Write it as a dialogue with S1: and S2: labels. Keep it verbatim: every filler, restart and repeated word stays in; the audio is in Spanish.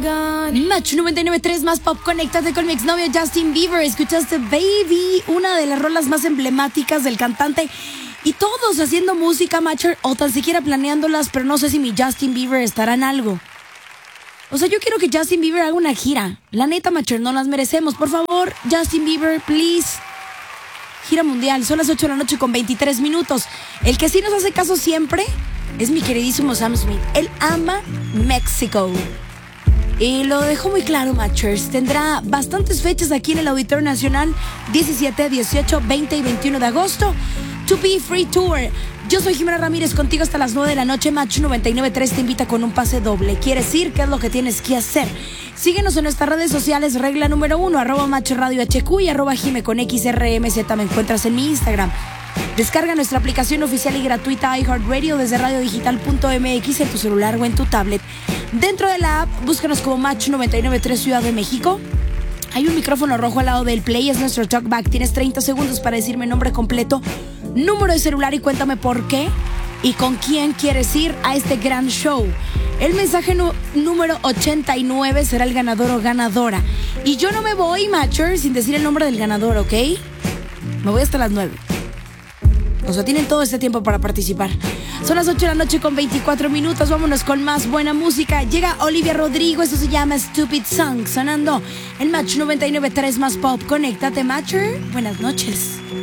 S1: Match noventa y nueve punto tres más pop. Conéctate con mi exnovio Justin Bieber. Escuchaste Baby, una de las rolas más emblemáticas del cantante. Y todos haciendo música, Matcher, o tan siquiera planeándolas, pero no sé si mi Justin Bieber estará en algo. O sea, yo quiero que Justin Bieber haga una gira. La neta, Matcher, no las merecemos. Por favor, Justin Bieber, please. Gira mundial, son las ocho de la noche con veintitrés minutos. El que sí nos hace caso siempre es mi queridísimo Sam Smith. Él ama México. Y lo dejó muy claro, Matchers. Tendrá bastantes fechas aquí en el Auditorio Nacional, diecisiete, dieciocho, veinte y veintiuno de agosto. To Be Free Tour. Yo soy Jimena Ramírez, contigo hasta las nueve de la noche. Match noventa y nueve punto tres te invita con un pase doble. ¿Quieres ir? ¿Qué es lo que tienes que hacer? Síguenos en nuestras redes sociales. Regla número uno, arroba Match Radio H Q y arroba Jime con X R M Z. Me encuentras en mi Instagram. Descarga nuestra aplicación oficial y gratuita iHeartRadio desde radiodigital punto m x en tu celular o en tu tablet. Dentro de la app, búscanos como Match noventa y nueve punto tres Ciudad de México. Hay un micrófono rojo al lado del play, es nuestro talkback. Tienes treinta segundos para decirme nombre completo, número de celular y cuéntame por qué y con quién quieres ir a este gran show. El mensaje nu- número ochenta y nueve será el ganador o ganadora. Y yo no me voy, Matcher, sin decir el nombre del ganador, ¿ok? Me voy hasta las nueve. O sea, tienen todo este tiempo para participar. Son las ocho de la noche con veinticuatro minutos. Vámonos con más buena música. Llega Olivia Rodrigo, esto se llama Stupid Song, sonando en Match noventa y nueve punto tres más pop. Conéctate, Matcher. Buenas noches.